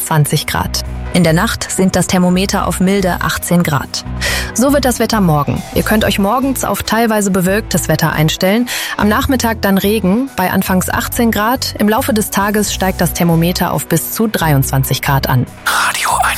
20 Grad. In der Nacht sinkt das Thermometer auf milde 18 Grad. So wird das Wetter morgen. Ihr könnt euch morgens auf teilweise bewölktes Wetter einstellen, am Nachmittag dann Regen bei anfangs 18 Grad. Im Laufe des Tages steigt das Thermometer auf bis zu 23 Grad an. Radio 1.